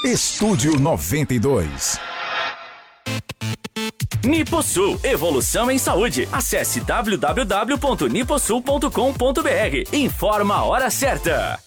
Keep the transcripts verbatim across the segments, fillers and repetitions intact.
Estúdio noventa e dois. Niposul, evolução em saúde. Acesse w w w ponto niposul ponto com ponto b r. Informa a hora certa.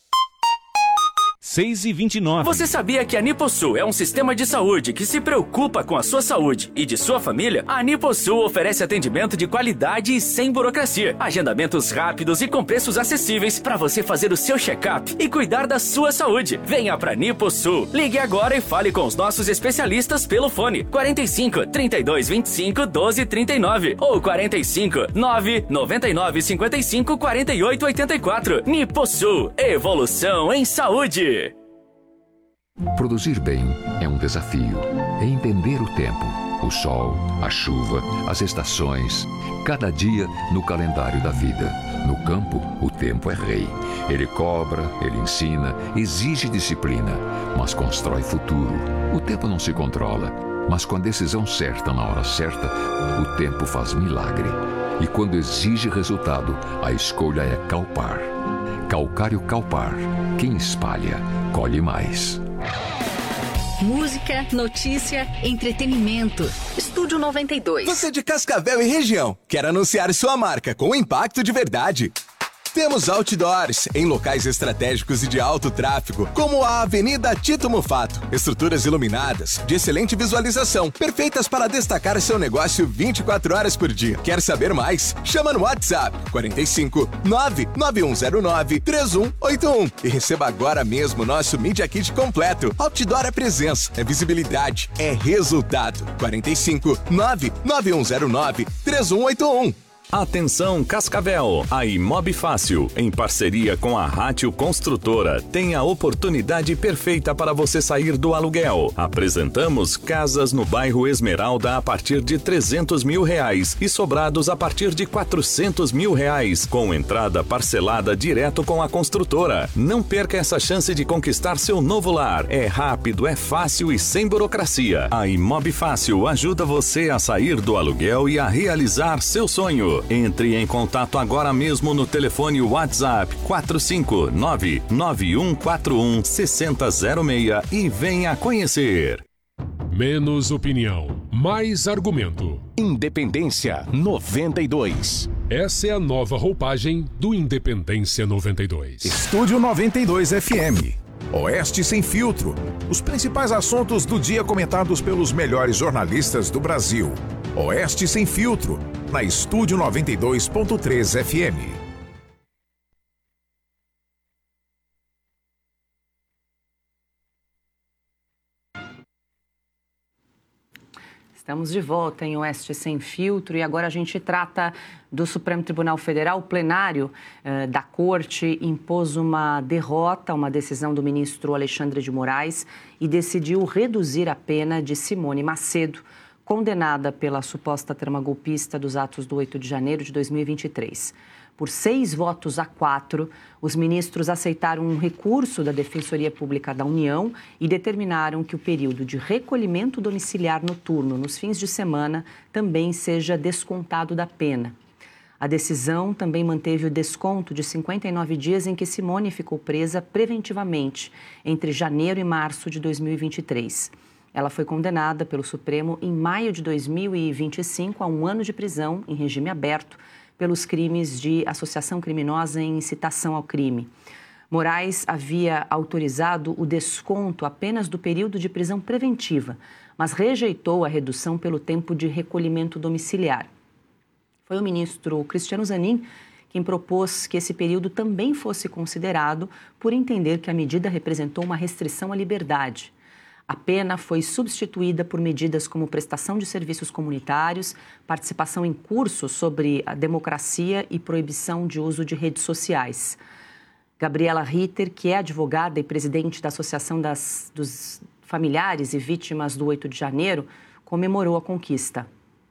seis e vinte e nove. Você sabia que a Niposul é um sistema de saúde que se preocupa com a sua saúde e de sua família? A Niposul oferece atendimento de qualidade e sem burocracia. Agendamentos rápidos e com preços acessíveis para você fazer o seu check-up e cuidar da sua saúde. Venha pra Niposul. Ligue agora e fale com os nossos especialistas pelo fone quarenta e cinco, trinta e dois, vinte e cinco, doze, trinta e nove ou quarenta e cinco, nove, noventa e nove, cinquenta e cinco, quarenta e oito, oitenta e quatro. Niposul, evolução em saúde. Produzir bem é um desafio. É entender o tempo, o sol, a chuva, as estações, cada dia no calendário da vida. No campo, o tempo é rei. Ele cobra, ele ensina, exige disciplina, mas constrói futuro. O tempo não se controla, mas com a decisão certa na hora certa, o tempo faz milagre. E quando exige resultado, a escolha é Calpar. Calcário Calpar. Quem espalha, colhe mais. Música, notícia, entretenimento. Estúdio noventa e dois. Você de Cascavel e região, quer anunciar sua marca com impacto de verdade? Temos outdoors em locais estratégicos e de alto tráfego, como a Avenida Tito Mufato. Estruturas iluminadas, de excelente visualização, perfeitas para destacar seu negócio vinte e quatro horas por dia. Quer saber mais? Chama no WhatsApp quarenta e cinco, nove nove um zero nove, três um oito um e receba agora mesmo nosso Media Kit completo. Outdoor é presença, é visibilidade, é resultado. quarenta e cinco, nove nove um zero nove, três um oito um. Atenção Cascavel, a Imob Fácil, em parceria com a Rátio Construtora, tem a oportunidade perfeita para você sair do aluguel. Apresentamos casas no bairro Esmeralda a partir de trezentos mil reais e sobrados a partir de quatrocentos mil reais, com entrada parcelada direto com a construtora. Não perca essa chance de conquistar seu novo lar. É rápido, é fácil e sem burocracia. A Imob Fácil ajuda você a sair do aluguel e a realizar seu sonho. Entre em contato agora mesmo no telefone WhatsApp quatro cinco nove, nove um quatro um, seis zero zero seis e venha conhecer. Menos opinião, mais argumento. Independência noventa e dois. Essa é a nova roupagem do Independência noventa e dois. Estúdio noventa e dois F M. Oeste Sem Filtro. Os principais assuntos do dia comentados pelos melhores jornalistas do Brasil. Oeste Sem Filtro, na Estúdio noventa e dois ponto três F M. Estamos de volta em Oeste Sem Filtro e agora a gente trata do Supremo Tribunal Federal. O plenário eh, da Corte impôs uma derrota, uma decisão do ministro Alexandre de Moraes e decidiu reduzir a pena de Simone Macedo, condenada pela suposta trama golpista dos atos do oito de janeiro de dois mil e vinte e três. Por seis votos a quatro, os ministros aceitaram um recurso da Defensoria Pública da União e determinaram que o período de recolhimento domiciliar noturno nos fins de semana também seja descontado da pena. A decisão também manteve o desconto de cinquenta e nove dias em que Simone ficou presa preventivamente, entre janeiro e março de dois mil e vinte e três. Ela foi condenada pelo Supremo em maio de dois mil e vinte e cinco a um ano de prisão em regime aberto pelos crimes de associação criminosa e incitação ao crime. Moraes havia autorizado o desconto apenas do período de prisão preventiva, mas rejeitou a redução pelo tempo de recolhimento domiciliar. Foi o ministro Cristiano Zanin quem propôs que esse período também fosse considerado por entender que a medida representou uma restrição à liberdade. A pena foi substituída por medidas como prestação de serviços comunitários, participação em cursos sobre a democracia e proibição de uso de redes sociais. Gabriela Ritter, que é advogada e presidente da Associação das, dos Familiares e Vítimas do oito de janeiro, comemorou a conquista.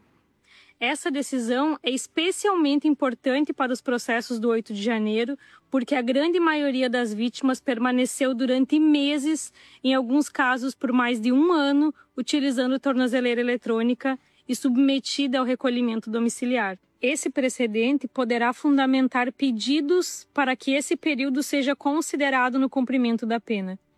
Essa decisão é especialmente importante para os processos do oito de janeiro, porque a grande maioria das vítimas permaneceu durante meses, em alguns casos por mais de um ano, utilizando tornozeleira eletrônica e submetida ao recolhimento domiciliar. Esse precedente poderá fundamentar pedidos para que esse período seja considerado no cumprimento da pena.